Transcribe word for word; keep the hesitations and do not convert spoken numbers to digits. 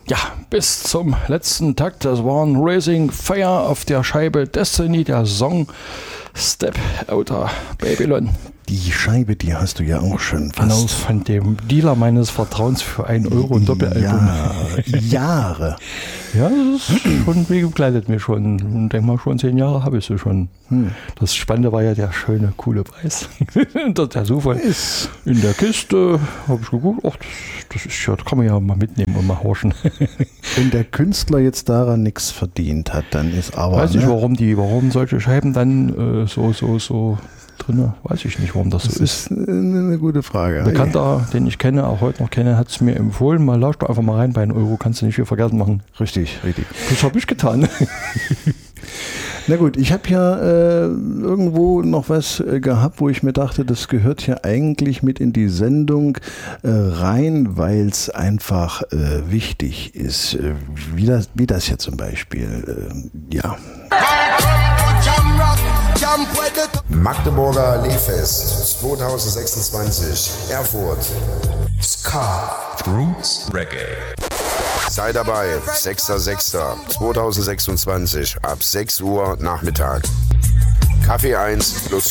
Ja, bis zum letzten Takt. Das waren Racing Fire auf der Scheibe Destiny, der Song Step Outer Babylon. Die Scheibe, die hast du ja auch schon fast. Genau, von dem Dealer meines Vertrauens für einen Euro ein Doppelalbum. Ja, Jahre. Ja, das ist schon, wie begleitet mir schon. Ich denke mal, schon zehn Jahre habe ich sie schon. Hm. Das Spannende war ja der schöne, coole Preis. Der Zufall. Ist in der Kiste habe ich geguckt, ach, das, das ist ja, das kann man ja mal mitnehmen und mal horchen. Wenn der Künstler jetzt daran nichts verdient hat, dann ist aber... Weiß nicht, ne? warum die, warum solche Scheiben dann äh, so, so, so drin, weiß ich nicht, warum das, das so ist. Das ist eine gute Frage. Ein Bekannter, den ich kenne, auch heute noch kenne, hat es mir empfohlen, mal lausch doch einfach mal rein, bei einem Euro kannst du nicht viel vergessen machen. Richtig, richtig. Das habe ich getan. Na gut, ich habe ja äh, irgendwo noch was äh, gehabt, wo ich mir dachte, das gehört ja eigentlich mit in die Sendung äh, rein, weil es einfach äh, wichtig ist. Äh, wie, das, wie das hier zum Beispiel, äh, ja. Magdeburger Leefest zwanzig sechsundzwanzig, Erfurt. Ska. Roots Reggae. Sei dabei, sechster sechster zweitausendsechsundzwanzig ab sechs Uhr Nachmittag. Kaffee eins plus